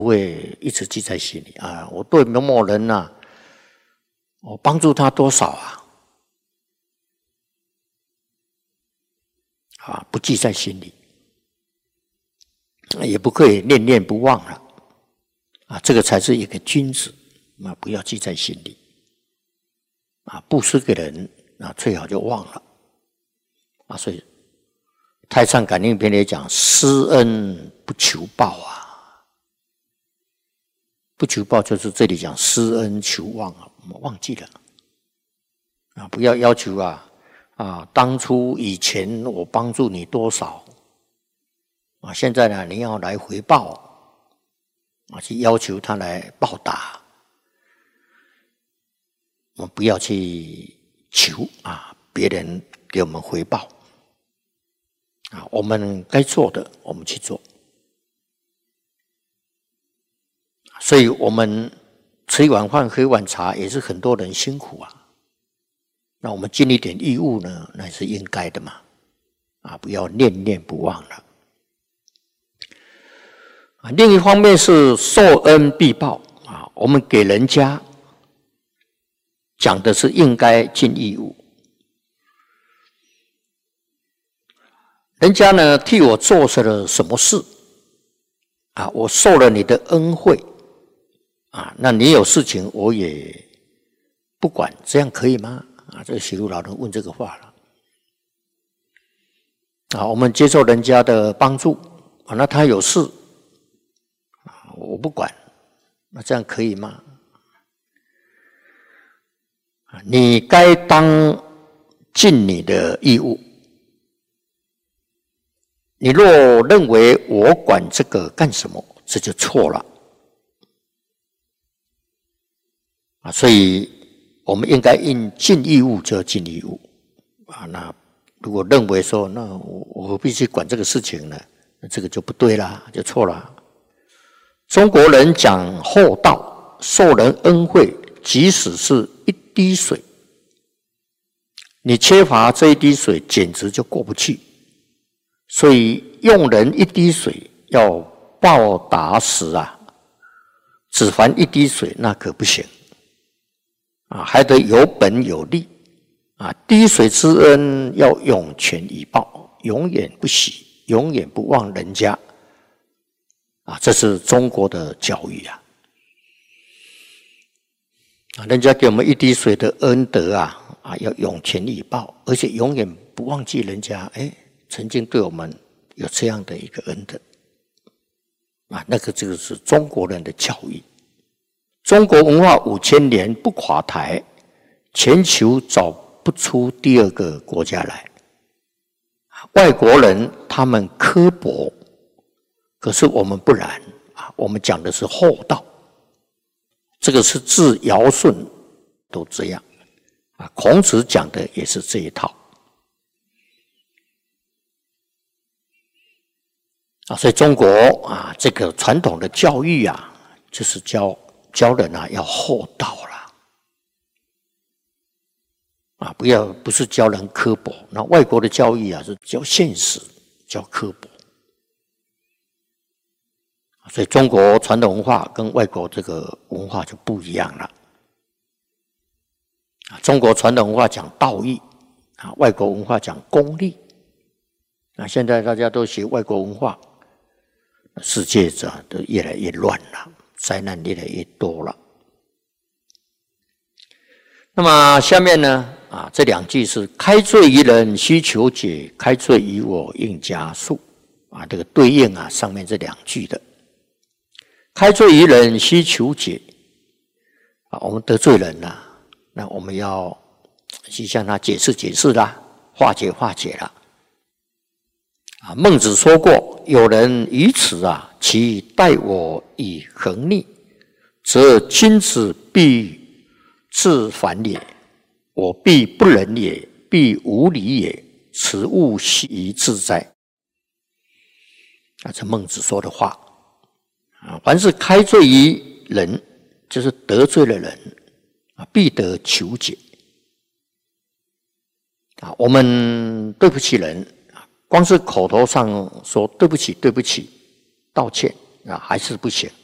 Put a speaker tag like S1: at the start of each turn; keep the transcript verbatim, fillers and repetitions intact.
S1: 不会一直记在心里啊。我对某某人呐、啊，我帮助他多少啊？啊，不记在心里，也不可以念念不忘了啊。这个才是一个君子啊，不要记在心里啊。布施给人啊，最好就忘了啊。所以《太上感应篇》里讲：施恩不求报啊。不求报就是这里讲施恩求忘啊，我们忘记了啊，不要要求啊啊，当初以前我帮助你多少啊，现在呢你要来回报啊，去要求他来报答，我们不要去求啊别人给我们回报啊，我们该做的我们去做。所以我们吃一碗饭喝一碗茶也是很多人辛苦啊，那我们尽一点义务呢，那是应该的嘛，啊，不要念念不忘了。啊，另一方面是受恩必报啊，我们给人家讲的是应该尽义务，人家呢替我做了什么事啊，我受了你的恩惠。啊，那你有事情我也不管，这样可以吗？啊，这个喜路老人问这个话了。啊，我们接受人家的帮助，啊，那他有事，啊，我不管，那这样可以吗？啊，你该当尽你的义务。你若认为我管这个干什么，这就错了。啊，所以我们应该应尽义务就要尽义务啊。那如果认为说，那我我何必去管这个事情呢？那这个就不对啦，就错了。中国人讲厚道，受人恩惠，即使是一滴水，你缺乏这一滴水，简直就过不去。所以用人一滴水，要报答时啊，只还一滴水，那可不行。啊，还得有本有利啊！滴水之恩要涌泉以报，永远不洗，永远不忘人家啊！这是中国的教育啊！啊，人家给我们一滴水的恩德啊啊，要涌泉以报，而且永远不忘记人家哎，曾经对我们有这样的一个恩德啊！那个这个是中国人的教育。中国文化五千年不垮台，全球找不出第二个国家来。外国人他们刻薄，可是我们不然啊，我们讲的是厚道。这个是自尧舜都这样啊，孔子讲的也是这一套啊，所以中国啊，这个传统的教育啊，就是教。教人啊要厚道啦，啊，不要不是教人刻薄。那外国的教育啊是教现实，教刻薄。所以中国传统文化跟外国这个文化就不一样了。啊，中国传统文化讲道义，啊，外国文化讲功利。啊，现在大家都学外国文化，世界啊都越来越乱了。灾难越来越多了。那么下面呢，啊，这两句是开罪于人须求解，开罪于我应加速啊，这个对应啊上面这两句的。开罪于人须求解啊，我们得罪人了、啊，那我们要去向他解释解释啦，化解化解啦。啊，孟子说过，有人于此啊，其待我以恒逆，则君子必自反也，我必不仁也，必无礼也，此物奚自哉？啊，这孟子说的话啊，凡是开罪于人，就是得罪了人啊，必得求解啊。我们对不起人。光是口头上说对不起对不起道歉啊，还是不行